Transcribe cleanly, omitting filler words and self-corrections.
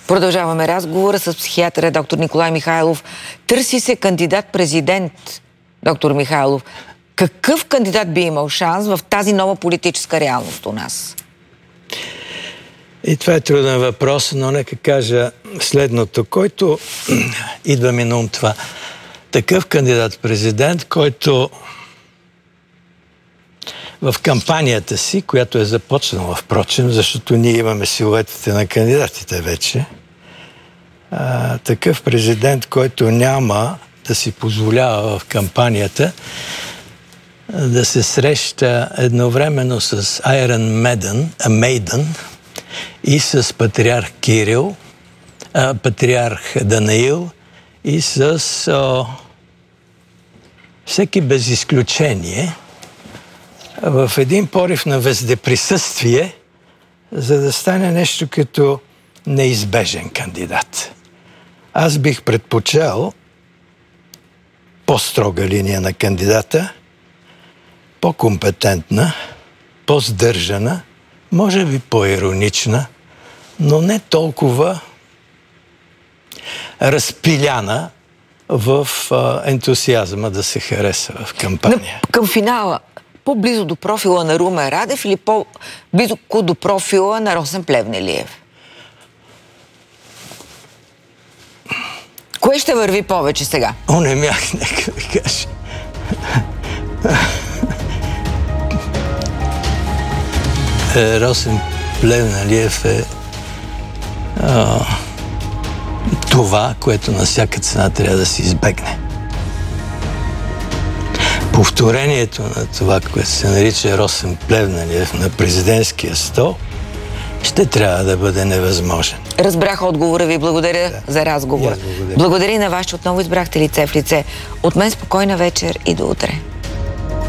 Продължаваме разговора с психиатъра доктор Николай Михайлов. Търси се кандидат-президент, доктор Михайлов. Какъв кандидат би имал шанс в тази нова политическа реалност у нас? И това е труден въпрос, но нека кажа следното. Който идва ми на ум това? Такъв кандидат-президент, който в кампанията си, която е започнала, впрочем, защото ние имаме силуетите на кандидатите вече, такъв президент, който няма да си позволява в кампанията да се среща едновременно с Iron Maiden и с патриарх Кирил, патриарх Данаил и с всеки без изключение в един порив на вездеприсъствие, за да стане нещо като неизбежен кандидат. Аз бих предпочел по-строга линия на кандидата, по-компетентна, по-сдържана, може би по-иронична, но не толкова разпиляна в ентусиазма да се хареса в кампания. Към финала, по-близо до профила на Румен Радев или по-близо до профила на Росен Плевнелиев? Кое ще върви повече сега? Онемях, нека ви кажа. Росен Плевнелиев е това, което на всяка цена трябва да се избегне. Повторението на това, което се нарича Росен Плевнелиев на президентския стол, ще трябва да бъде невъзможен. Разбрах отговора ви. Благодаря за разговора. Благодаря и на вас, че отново избрахте лице в лице. От мен спокойна вечер и до утре.